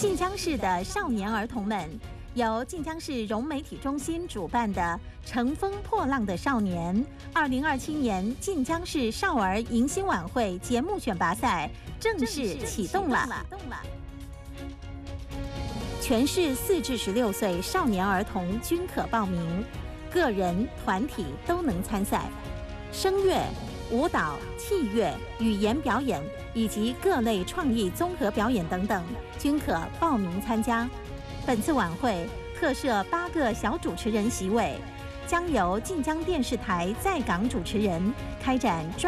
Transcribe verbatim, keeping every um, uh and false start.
晋江市的少年儿童们，由晋江市融媒体中心主办的“乘风破浪的少年”二零二七年晋江市少儿迎新晚会节目选拔赛正式启动了。全市四至十六岁少年儿童均可报名，个人、团体都能参赛。声乐、舞蹈、器乐、语言表演以及各类创意综合表演等等，均可报名参加。本次晚会特设八个小主持人席位，将由晋江电视台在港主持人开展专